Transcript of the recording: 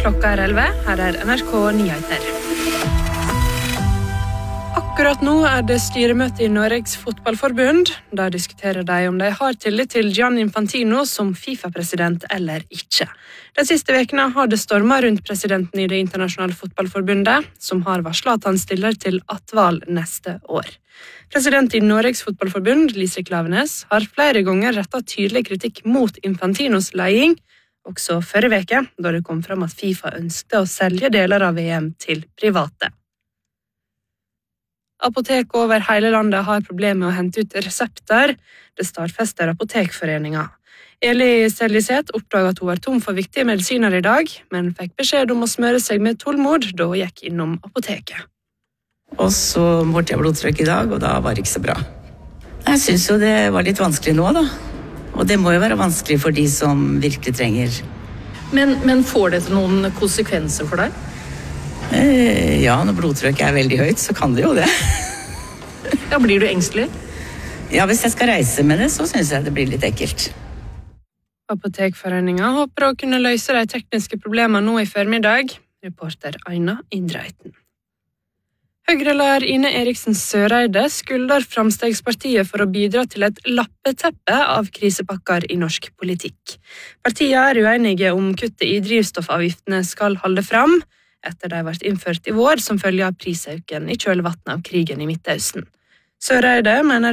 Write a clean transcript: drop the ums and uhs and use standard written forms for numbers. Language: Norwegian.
Klokka 11, her NRK Nyheter. Akkurat nå det styremøte i Norges fotballforbund. Da diskuterer de om de har tillit til Gianni Infantino som FIFA-president eller ikke. De siste vekene har det stormet rundt presidenten i det internasjonale fotballforbundet, som har varslet at han stiller til attvalg neste år. President i Norges fotballforbund, Lise Klaveness, har flere ganger rettet tydelig kritikk mot Infantinos leding, også forrige veke, da det kom fram at FIFA ønsket å selge deler av VM til private. Apotek over hele landet har problemer med å hente ut resepter. Det stadfester Apotekforeningen. Eli Seljeseth oppdaget at hun var tom for viktige medisiner i dag, men fikk beskjed om å smøre seg med tålmod da hun gikk innom apoteket. Og så målte jeg blodtrykk i dag, og da var det ikke så bra. Jeg synes jo det var litt vanskelig nå, da. Og det må jo være vanskelig for de som virkelig trenger. Men får dette noen konsekvenser for deg? Ja, når blodtrykk veldig høyt, så kan det jo det. Ja, blir du engstelig? Ja, hvis jeg skal reise med det, så synes jeg det blir litt ekkelt. Apotekforeningen håper å kunne løse de tekniske problemene nå i formiddag. Reporter Aina Indreiten. Høyre-leder Ine Eriksen Søreide skylder Framstegspartiet for å bidra til et lappeteppe av krisepakker i norsk politikk. Partiet uenige om kuttet i drivstoffavgiftene skal holde fram, etter de ble innført i vår som følge av prisøken i kjølvannet av krigen i Midtøsten. Søreide mener